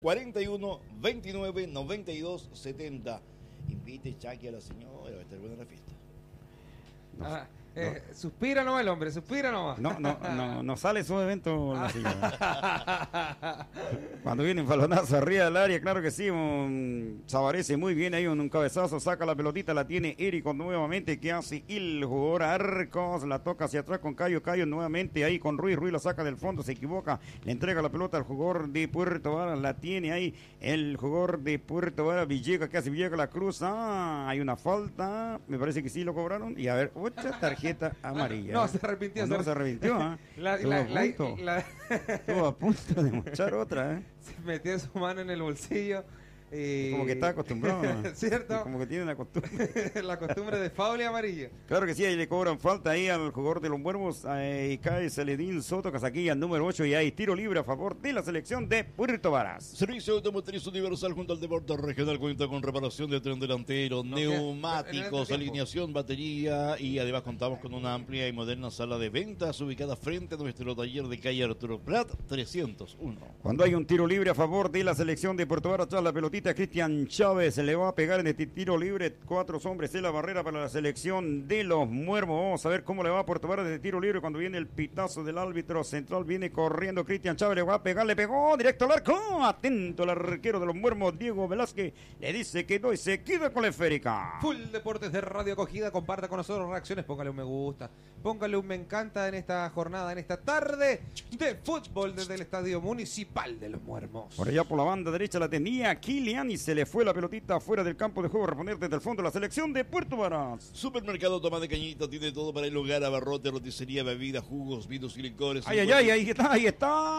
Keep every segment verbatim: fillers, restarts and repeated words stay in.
cuarenta y uno, veintinueve, noventa y dos, setenta. Invite Chucky a la señora, va a estar buena la fiesta. No, ah, eh, no. Suspira nomás el hombre, suspira nomás. No, no, no, no sale su evento la señora. Cuando viene un balonazo arriba del área, claro que sí, un, Sabarece muy bien ahí, un, un cabezazo, saca la pelotita, la tiene Érico nuevamente, que hace el jugador Arcos, la toca hacia atrás con Cayo, Cayo nuevamente ahí con Ruiz, Ruiz la saca del fondo, se equivoca, le entrega la pelota al jugador de Puerto Varas, la tiene ahí el jugador de Puerto Varas, Villegas, que hace Villegas la cruz, ah, hay una falta, me parece que sí lo cobraron, y a ver, otra tarjeta amarilla. No, se arrepintió. No, se arrepintió, ¿eh? La, Estuvo la, a punto. la, la, Estuvo a punto de mochar otra, ¿eh? Se metió su mano en el bolsillo. Eh, Como que está acostumbrado, ¿no? ¿Cierto? Como que tiene la costumbre. La costumbre de foul y amarilla. Claro que sí, ahí le cobran falta ahí al jugador de los Muermos, eh, cae Celedín Soto, Casaquilla, número ocho, y hay tiro libre a favor de la selección de Puerto Varas. Servicio automotriz universal junto al Deporte Regional, cuenta con reparación de tren delantero, No, neumáticos, que, alineación, batería, y además contamos con una amplia y moderna sala de ventas ubicada frente a nuestro taller de calle Arturo Prat trescientos uno. Cuando hay un tiro libre a favor de la selección de Puerto Varas, tras la pelotita Cristian Chávez se le va a pegar en este tiro libre, cuatro hombres en la barrera para la selección de los Muermos. Vamos a ver cómo le va a Puerto Varas de tiro libre cuando viene el pitazo del árbitro central, viene corriendo Cristian Chávez, le va a pegar, le pegó directo al arco, atento el arquero de los Muermos, Diego Velázquez, le dice que no y se queda con la esférica. Full Deportes de Radio Acogida, comparta con nosotros reacciones, póngale un me gusta, póngale un me encanta en esta jornada, en esta tarde de fútbol desde el Estadio Municipal de los Muermos. Por allá por la banda derecha la tenía Kilian y se le fue la pelotita fuera del campo de juego, responder desde el fondo la selección de Puerto Varas. Supermercado Toma de Cañita tiene todo para el hogar, abarrote, roticería, bebidas, jugos, vinos y licores. Ay, ay, ay, ahí está, ahí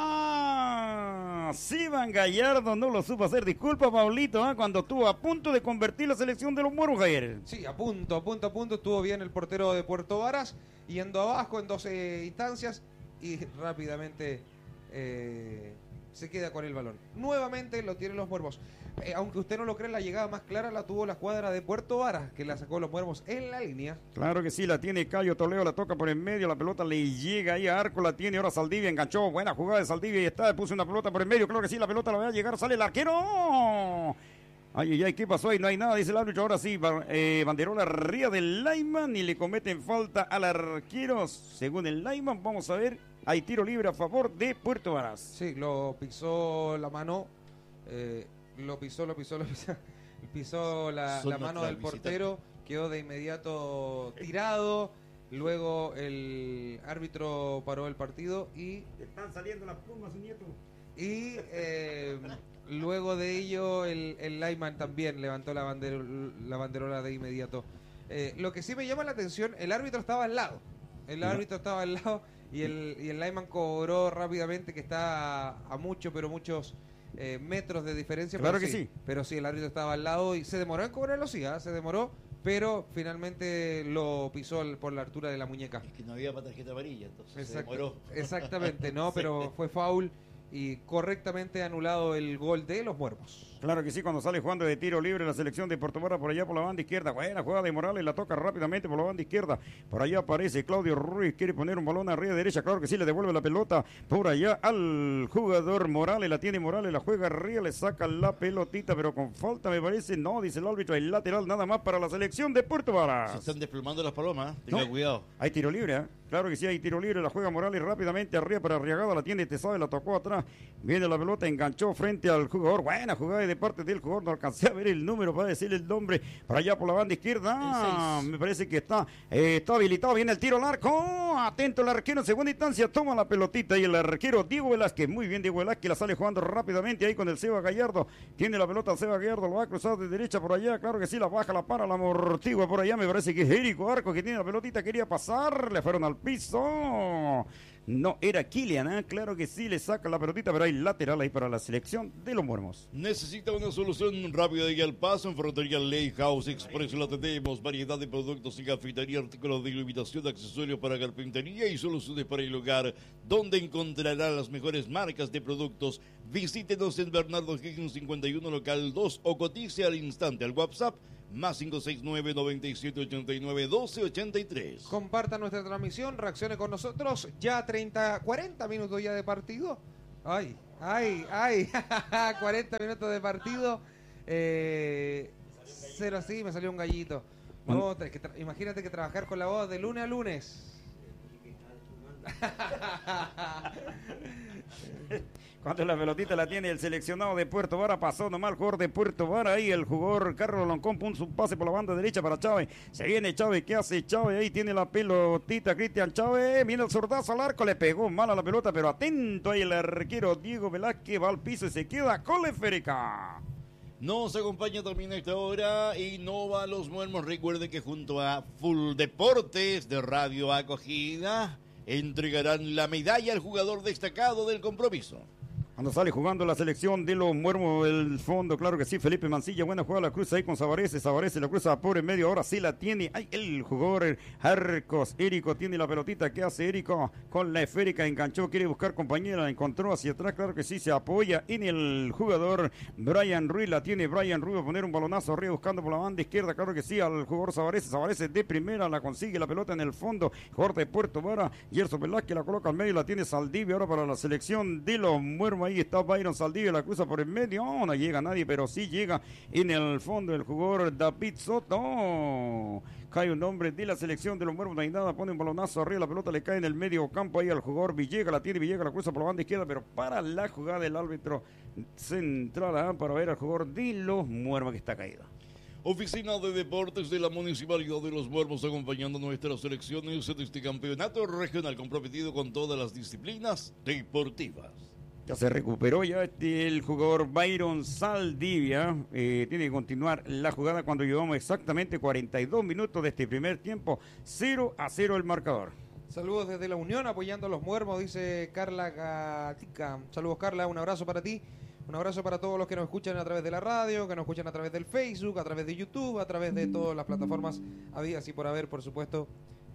está. Sivan Gallardo no lo supo hacer. Disculpa, Pablito, ¿eh? Cuando estuvo a punto de convertir la selección de los Muermos ayer. Sí, a punto, a punto, a punto. Estuvo bien el portero de Puerto Varas, yendo abajo en doce instancias y rápidamente eh, se queda con el balón. Nuevamente lo tienen los Muermos. Eh, aunque usted no lo cree, la llegada más clara la tuvo la escuadra de Puerto Varas, que la sacó los Muermos en la línea. Claro que sí, la tiene Cayo Toledo, la toca por en medio, la pelota le llega ahí a Arco, la tiene ahora Saldivia, enganchó, buena jugada de Saldivia y está, puso una pelota por en medio, claro que sí, la pelota la va a llegar, sale el arquero. Ay, ay, ay, ¿qué pasó ahí? No hay nada, dice el árbitro. Ahora sí, eh, banderola arriba del Lyman y le cometen falta al arquero. Según el Lyman, vamos a ver, hay tiro libre a favor de Puerto Varas. Sí, lo pisó la mano, eh, lo pisó, lo pisó, lo pisó, pisó la, la mano del portero, quedó de inmediato tirado. Luego el árbitro paró el partido y... Están saliendo las plumas, su nieto. Y eh, luego de ello el, el Lyman también levantó la, bandero, la banderola de inmediato. Eh, lo que sí me llama la atención, el árbitro estaba al lado. El árbitro estaba al lado y el, y el Lyman cobró rápidamente, que está a, a mucho, pero muchos eh, metros de diferencia. Claro pero que sí, sí. Pero sí, el árbitro estaba al lado y se demoró en cobrarlo, sí, ¿eh? se demoró, pero finalmente lo pisó el, por la altura de la muñeca. Es que no había para tarjeta amarilla, entonces Exacto, se demoró. Exactamente, no, pero fue foul y correctamente anulado el gol de los Muermos. Claro que sí, cuando sale jugando de tiro libre la selección de Puerto Varas por allá por la banda izquierda. Buena jugada de Morales, la toca rápidamente por la banda izquierda. Por allá aparece Claudio Ruiz, quiere poner un balón arriba derecha. Claro que sí, le devuelve la pelota por allá al jugador Morales. La tiene Morales, la juega arriba, le saca la pelotita, pero con falta me parece. No, dice el árbitro, el lateral nada más para la selección de Puerto Varas. Se están desplomando las palomas, tenga no, cuidado. Hay tiro libre, ¿eh? Claro que sí, hay tiro libre, la juega Morales rápidamente arriba para Arriagada, la tiene Tesabe, la tocó atrás, viene la pelota, enganchó frente al jugador, buena jugada de parte del jugador, no alcancé a ver el número para decirle el nombre, para allá por la banda izquierda, me parece que está, eh, está habilitado, viene el tiro al arco, atento el arquero en segunda instancia, toma la pelotita y el arquero Diego Velázquez, muy bien Diego Velázquez, la sale jugando rápidamente ahí con el Seba Gallardo, tiene la pelota Seba Gallardo, lo va a cruzar de derecha por allá, claro que sí, la baja, la para, la amortigua por allá, me parece que es Érico Arco que tiene la pelotita, quería pasar, le fueron al piso. No, era Kilian, ¿eh? Claro que sí, le saca la pelotita, pero hay lateral ahí para la selección de los Muermos. Necesita una solución rápida y al paso. En Ferretería Ley House Express la tenemos. Variedad de productos en cafetería, artículos de iluminación, accesorios para carpintería y soluciones para el hogar, donde encontrará las mejores marcas de productos. Visítenos en Bernardo Higgins cincuenta y uno, local dos, o cotice al instante al WhatsApp más cinco seis nueve, noventa y siete, ochenta y nueve, doce, ochenta y tres. Comparta nuestra transmisión, reaccione con nosotros. Ya treinta, cuarenta minutos ya de partido. Ay, Ay, ay, cuarenta minutos de partido. Eh, cero así, me salió un gallito. No, que tra- imagínate que trabajar con la voz de lunes a lunes. Cuando la pelotita la tiene el seleccionado de Puerto Vara, pasó nomás el jugador de Puerto Vara, ahí el jugador Carlos Loncón puso un pase por la banda derecha para Chávez, se viene Chávez, ¿qué hace Chávez? Ahí tiene la pelotita Cristian Chávez, viene el zurdazo al arco, le pegó mal a la pelota, pero atento ahí el arquero Diego Velázquez, va al piso y se queda con la esférica. Nos acompaña también a esta hora Innova Los Muermos. Recuerde que junto a Full Deportes de Radio Acogida entregarán la medalla al jugador destacado del compromiso. Cuando sale jugando la selección de los Muermos, el fondo, claro que sí, Felipe Mancilla, buena jugada, la cruza ahí con Savarese, Savarese la cruza por en medio, ahora sí la tiene, ay, el jugador Arcos, Érico tiene la pelotita, ¿qué hace Érico? Con la esférica, enganchó, quiere buscar compañera, la encontró hacia atrás, claro que sí, se apoya en el jugador Brian Ruiz, la tiene Brian Ruiz, va a poner un balonazo arriba buscando por la banda izquierda, claro que sí, al jugador Savarese, Savarese de primera, la consigue la pelota en el fondo, jugador de Puerto Vara, Gerson Velázquez la coloca al medio, la tiene Saldivia, ahora para la selección de los Muermos, ahí está Byron Saldivia, la cruza por el medio, oh, no llega nadie, pero sí llega en el fondo el jugador David Soto. Cae un hombre de la selección de los Muermos, no hay nada, pone un balonazo arriba, la pelota le cae en el medio campo ahí al jugador Villegas, la tiene Villegas, la cruza por la banda izquierda, pero para la jugada del árbitro central, ¿eh? Para ver al jugador de los Muermos que está caído. Oficina de Deportes de la Municipalidad de Los Muermos acompañando nuestras selecciones de este campeonato regional comprometido con todas las disciplinas deportivas. Ya se recuperó ya este, el jugador Byron Saldivia. Eh, tiene que continuar la jugada cuando llevamos exactamente cuarenta y dos minutos de este primer tiempo. cero a cero el marcador. Saludos desde la Unión, apoyando a los Muermos, dice Carla Gatica. Saludos, Carla, un abrazo para ti. Un abrazo para todos los que nos escuchan a través de la radio, que nos escuchan a través del Facebook, a través de YouTube, a través de todas las plataformas habidas y por haber, por supuesto,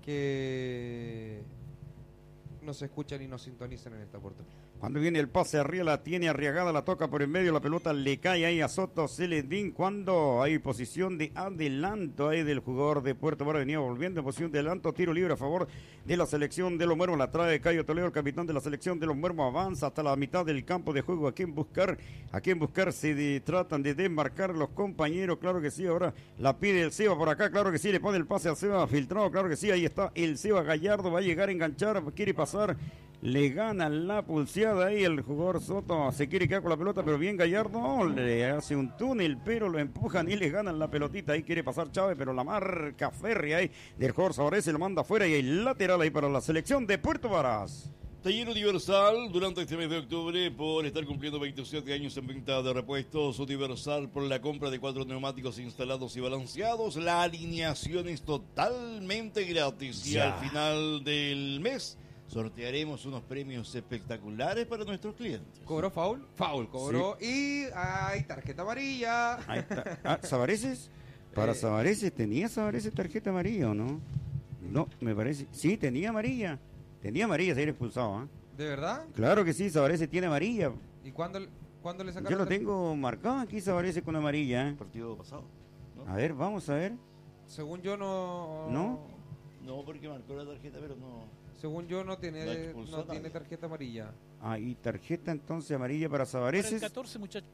que nos escuchan y nos sintonizan en esta oportunidad. Cuando viene el pase arriba, la tiene Arriagada, la toca por el medio, la pelota le cae ahí a Soto Celedín. Cuando hay posición de adelanto ahí del jugador de Puerto Vara, venía volviendo en posición de adelanto, tiro libre a favor de la selección de los Muermos, la trae Cayo Toledo, el capitán de la selección de los Muermos, avanza hasta la mitad del campo de juego. ¿A quién buscar? ¿A quién buscar? Se de, tratan de desmarcar los compañeros, claro que sí, ahora la pide el Seba por acá, claro que sí, le pone el pase al Seba filtrado, claro que sí, ahí está el Seba Gallardo, va a llegar a enganchar, quiere pasar. Le gana la pulseada ahí el jugador Soto, se quiere quedar con la pelota, pero bien Gallardo, le hace un túnel, pero lo empujan y le ganan la pelotita, ahí quiere pasar Chávez, pero la marca férrea ahí del jugador Savarese lo manda afuera y el lateral ahí para la selección de Puerto Varas. Taller Universal, durante este mes de octubre, por estar cumpliendo veintisiete años en venta de repuestos, Universal por la compra de cuatro neumáticos instalados y balanceados, la alineación es totalmente gratis y Ya. al final del mes sortearemos unos premios espectaculares para nuestros clientes. ¿Cobró foul? Foul, cobró. Y hay tarjeta amarilla. Ahí está. Ah, ¿Savareses? Para Eh. Savareses, ¿tenía Savareses tarjeta amarilla o no? No, me parece. Sí, tenía amarilla. Tenía amarilla, se era expulsado, ¿ah? ¿De verdad? Claro que sí, Savareses tiene amarilla. ¿Y cuándo, cuándo le sacaron? Yo lo tarjeta? tengo marcado aquí, Savareses con amarilla, ¿eh? Partido pasado, ¿no? A ver, vamos a ver. Según yo no... ¿No? No, porque marcó la tarjeta, pero no. Según yo no No tiene, expulsó no a tiene nadie. tarjeta amarilla. Ah, y tarjeta entonces amarilla para Para el Savareses. catorce, muchachos.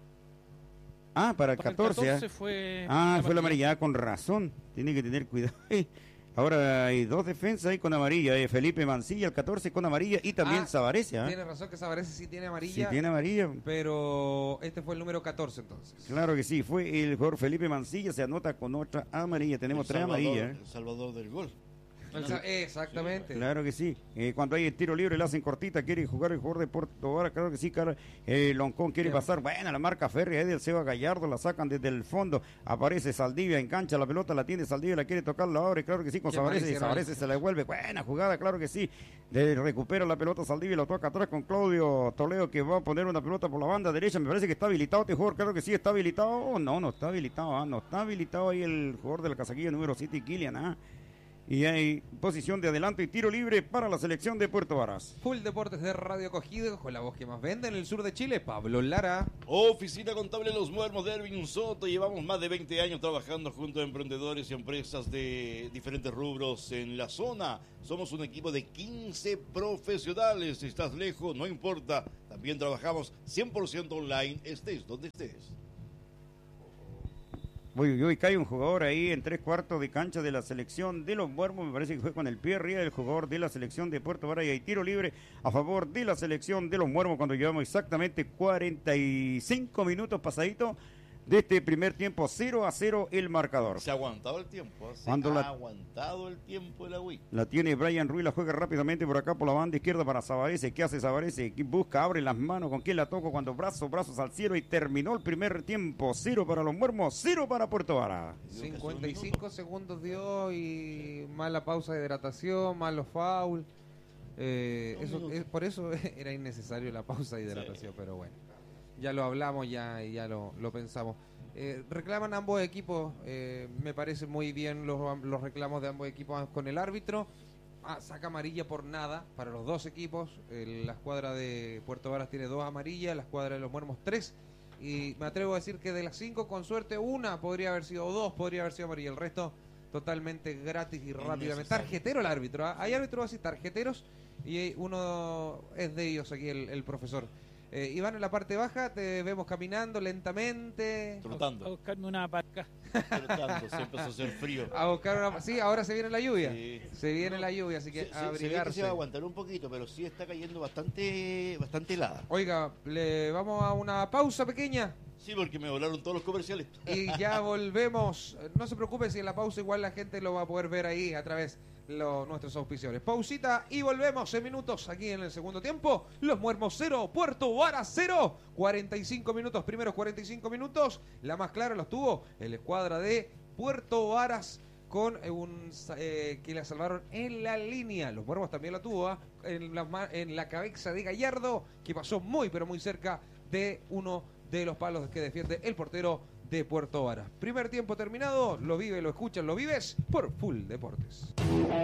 Ah, para el Para el catorce. catorce ¿ah? fue. Ah, fue la amarilla, ah, con razón. Tiene que tener cuidado. Ahora hay dos defensas ahí con amarilla. eh, Felipe Mancilla, el catorce con amarilla y también Ah, Savarese. ¿ah? Tiene razón que Savarese sí tiene Sí, amarilla, tiene amarilla. pero este fue el número catorce entonces. Claro que sí, fue el jugador Felipe Mancilla, se anota con otra amarilla. Tenemos El tres Salvador- amarillas. ¿eh? El Salvador del gol. El sa- Exactamente. Claro que sí. Eh, cuando hay el tiro libre, le hacen cortita, quiere jugar el jugador de Puerto Vara, claro que sí, cara. Eh, Loncón quiere Bien. pasar. Bueno, la marca férrea es del Seba Gallardo, la sacan desde el fondo. Aparece Saldivia, engancha la pelota, la tiene Saldivia, la quiere tocar, la abre, claro que sí, con Qué Savarese. malicia, Savarese se la devuelve. Buena jugada, claro que sí. Le recupera la pelota Saldivia, la toca atrás con Claudio Toledo, que va a poner una pelota por la banda derecha. Me parece que está habilitado este jugador, claro que sí, está habilitado. Oh, no, no está habilitado, ah, no está habilitado ahí el jugador de la casaquilla número siete, Kilian, ah. Y hay posición de adelanto y tiro libre para la selección de Puerto Varas. Full Deportes de Radio Acogido, con la voz que más vende en el sur de Chile, Pablo Lara. Oficina Contable Los Muermos de Erwin Soto. Llevamos más de veinte años trabajando junto a emprendedores y empresas de diferentes rubros en la zona. Somos un equipo de quince profesionales. Si estás lejos, no importa. También También trabajamos cien por ciento online, estés donde estés. Uy, uy, cae un jugador ahí en tres cuartos de cancha de la selección de los Muermos. Me parece que fue con el pie arriba del jugador de la selección de Puerto Varas. Y hay tiro libre a favor de la selección de los Muermos cuando llevamos exactamente cuarenta y cinco minutos pasaditos de este primer tiempo. Cero a cero el marcador. Se ha aguantado el tiempo, ¿eh? Se Cuando ha la- aguantado el tiempo de la Wii. La tiene Brian Ruiz, la juega rápidamente por acá por la banda izquierda para Savarese. ¿Qué hace Savarese? Busca, abre las manos. ¿Con quién la toco? Cuando brazos, brazos al cielo y terminó el primer tiempo. Cero para los Muermos, cero para Puerto Vara. cincuenta y cinco segundos dio y mala pausa de hidratación, malos foul. Eh, Un eso, minuto. es, por eso era innecesario la pausa de hidratación, Sí. pero bueno. Ya lo hablamos ya y ya lo, lo pensamos. Eh, reclaman ambos equipos, eh, me parece muy bien los, los reclamos de ambos equipos con el árbitro. Ah, saca amarilla por nada para los dos equipos. El- la escuadra de Puerto Varas tiene dos amarillas, la escuadra de los Muermos tres. Y me atrevo a decir que de las cinco, con suerte, una podría haber sido, o dos podría haber sido amarilla. El resto totalmente gratis y rápidamente. Innecesario. Tarjetero el árbitro. ¿ah? Hay árbitros así, tarjeteros, y uno es de ellos aquí, el, el profesor. Eh, Iván, en la parte baja te vemos caminando lentamente. A Trotando, buscarme una parca. trotando, se empezó a hacer frío. A buscar una... Sí, ahora se viene la lluvia. Sí. Se viene la lluvia, así que Se, a se- se ve que abrigarse. se va a aguantar un poquito, pero sí está cayendo bastante, bastante helada. Oiga, le vamos a una pausa pequeña Sí, porque me volaron todos los comerciales. y ya volvemos. No se preocupe, si en la pausa igual la gente lo va a poder ver ahí a través de lo- nuestros auspiciadores. Pausita y volvemos en minutos aquí en el segundo tiempo. Los Muermos cero, Puerto Varas cero. cuarenta y cinco minutos, primeros cuarenta y cinco minutos. La más clara los tuvo el escuadra de Puerto Varas con eh, un eh, que la salvaron en la línea. Los Muermos también la tuvo, ¿ah? en, la, ma- en la cabeza de Gallardo, que pasó muy pero muy cerca de uno de los palos que defiende el portero de Puerto Varas. Primer tiempo terminado, lo vive, lo escuchan, lo vives por Full Deportes.